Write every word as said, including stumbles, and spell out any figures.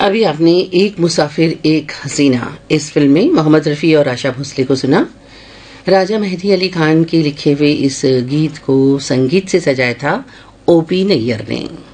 अभी आपने एक मुसाफिर एक हसीना इस फिल्म में मोहम्मद रफ़ी और आशा भोसले को सुना। राजा मेहदी अली खान के लिखे हुए इस गीत को संगीत से सजाया था ओपी नैयर ने।